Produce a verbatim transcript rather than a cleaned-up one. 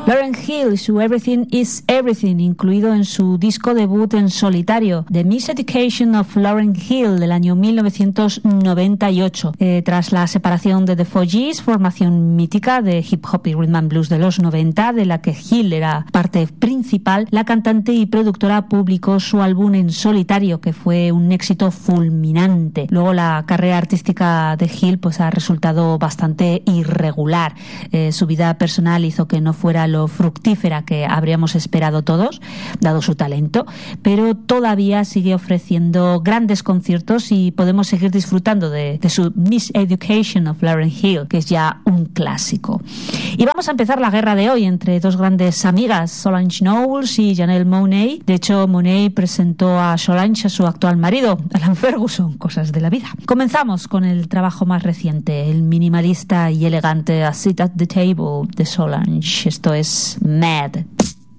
Lauryn Hill, su Everything is Everything, incluido en su disco debut en solitario, The Miseducation of Lauryn Hill, del año mil novecientos noventa y ocho. Eh, tras la separación de The Fugees, formación mítica de hip hop y rhythm and blues de los noventa, de la que Hill era parte principal, la cantante y productora publicó su álbum en solitario, que fue un éxito fulminante. Luego la carrera artística de Hill pues ha resultado bastante irregular. Eh, su vida personal hizo que no fuera lo fructífera que habríamos esperado todos, dado su talento, pero todavía sigue ofreciendo grandes conciertos y podemos seguir disfrutando de, de su Miseducation of Lauryn Hill, que es ya un clásico. Y vamos a empezar la guerra de hoy entre dos grandes amigas, Solange Knowles y Janelle Monáe. De hecho, Monáe presentó a Solange a su actual marido, Alan Ferguson, cosas de la vida. Comenzamos con el trabajo más reciente, el minimalista y elegante A Seat at the Table de Solange. Esto es Mad.